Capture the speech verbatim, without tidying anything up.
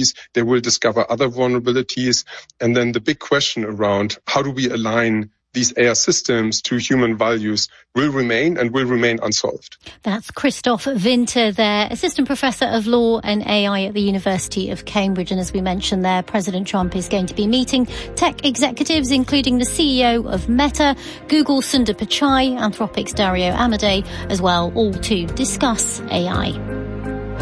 vulnerabilities. They will discover other vulnerabilities. And then the big question around how do we align these A I systems to human values will remain and will remain unsolved. That's Christoph Winter there, Assistant Professor of Law and A I at the University of Cambridge. And as we mentioned there, President Trump is going to be meeting tech executives, including the C E O of Meta, Google Sundar Pichai, Anthropic's Dario Amodei as well, all to discuss A I.